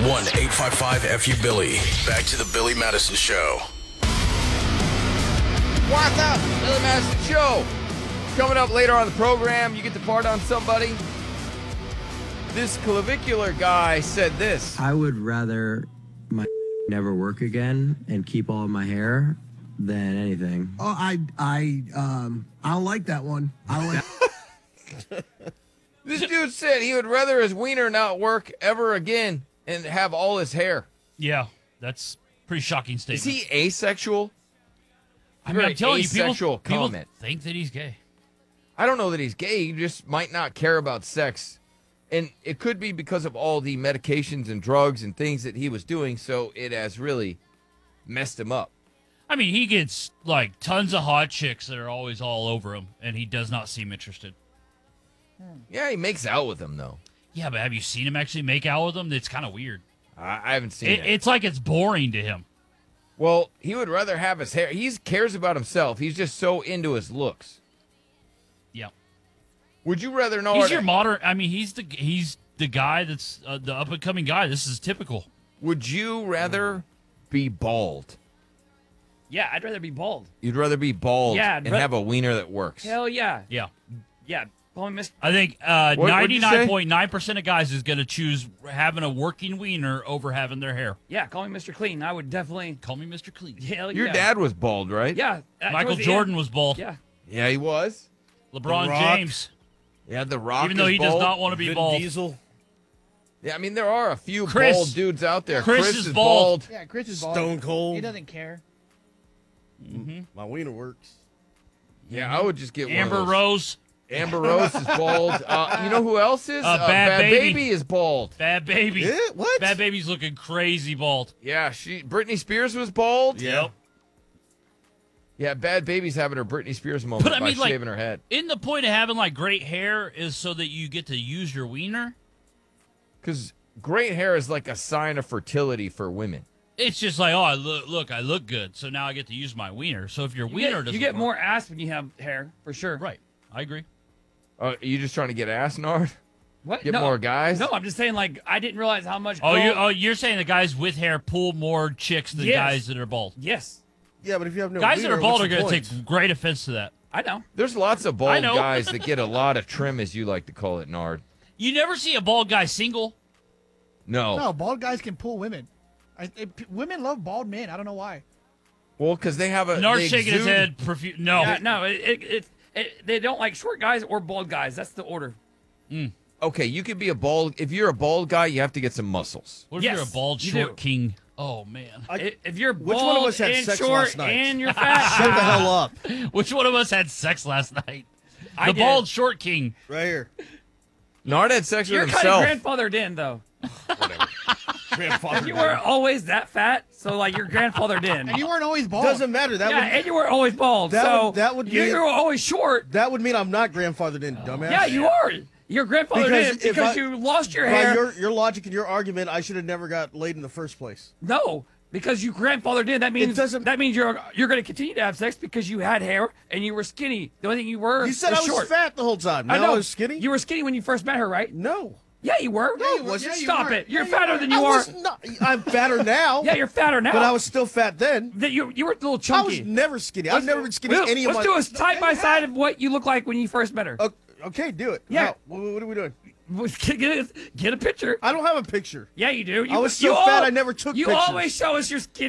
1-855-FU-BILLY. Back to the Billy Madison Show. What's up? Billy Madison Show. Coming up later on the program, you get to fart on somebody. This clavicular guy said this. I would rather my never work again and keep all of my hair than anything. Oh, I don't like that one. I like. This dude said he would rather his wiener not work ever again and have all his hair. Yeah, that's a pretty shocking statement. Is he asexual? I mean, I'm telling you, asexual people comment. think that he's gay. I don't know that he's gay. He just might not care about sex. And it could be because of all the medications and drugs and things that he was doing, so it has really messed him up. I mean, he gets, like, tons of hot chicks that are always all over him, and he does not seem interested. Yeah, he makes out with them, though. Yeah, but have you seen him actually make out with them? It's kind of weird. I haven't seen it. It's like it's boring to him. Well, he would rather have his hair. He cares about himself. He's just so into his looks. Yeah. Would you rather know? He's your modern. I mean, he's the guy that's the up and coming guy. This is typical. Would you rather be bald? Yeah, I'd rather be bald. You'd rather be bald Yeah, and have a wiener that works. Hell yeah. Yeah. Yeah. Call me Mr. I think What'd you say? 99.9% of guys is going to choose having a working wiener over having their hair. Yeah, call me Mr. Clean. I would definitely. Call me Mr. Clean. Hell Your yeah. dad was bald, right? Yeah. Michael towards the Jordan end. was bald. Yeah. Yeah, he was. LeBron Rock. James. Yeah, The Rock Even though is he bald. does not want to be Vin bald. Diesel. Yeah, I mean, there are a few Chris. bald dudes out there. Chris is bald. Yeah, Chris is bald. Stone Cold. He doesn't care. My wiener works. Yeah, I would just get one Amber of those. Rose. Amber Rose is bald. You know who else is? Bad Baby. is bald. Bad Baby. Yeah, what? Bad Baby's looking crazy bald. Yeah, Britney Spears was bald. Yep. Yeah, Bad Baby's having her Britney Spears moment But I by mean, like, shaving her head. Isn't the point of having like great hair is so that you get to use your wiener? Because great hair is like a sign of fertility for women. It's just like, oh, I look good, so now I get to use my wiener. So if your wiener doesn't You get work- more ass when you have hair, for sure. right? I agree. Are you just trying to get ass nard? What? Get No. more guys? No, I'm just saying, like, I didn't realize how much. You're saying the guys with hair pull more chicks than Yes. guys that are bald. Yes. Yeah, but if you have no Guys wiener, that are bald what's are the going to point? take great offense to that. I know. There's lots of I bald know. guys that get a lot of trim, as you like to call it, Nard. You never see a bald guy single. No. No, bald guys can pull women. Women love bald men. I don't know why. Well, because they have a... Nard's they shaking his exude- head. No. Yeah, no, they don't like short guys or bald guys. That's the order. Okay, you could be a bald... If you're a bald guy, you have to get some muscles. What if Yes, you're a bald you short do. king? Oh, man. If you're Which bald one of us had and sex short last night? and you're fat, Shut the hell up. Which one of us had sex last night? I The did. bald short king. Right here. Nard had sex You're with kind of himself. grandfathered in, though. Grandfather. You weren't always that fat, so like your grandfathered in. And you weren't always bald. Doesn't matter. That Yeah, and you were always bald. That so would- that would you be- were always short. that would mean I'm not grandfathered in, dumbass. Yeah, you are. You're grandfathered Because in if because I- you lost your By hair. your logic and your argument, I should have never got laid in the first place. No, because you grandfathered in. That means doesn't- you're going to continue to have sex because you had hair and you were skinny. The only thing you were You said I was short. fat the whole time. Now I know. I was skinny? You were skinny when you first met her, right? No. Yeah, you were. No, it wasn't. Stop it. You're fatter than I you are. was not. I'm fatter now. Yeah, you're fatter now. But I was still fat then. That you were a little I chunky. was never skinny. I've never been skinny any of my... Let's do a side by side of what you look like when you first met her. Okay, do it. Yeah. How? What are we doing? Get a picture. I don't have a picture. Yeah, you do. I was so fat I never took You pictures. always show us your skinny.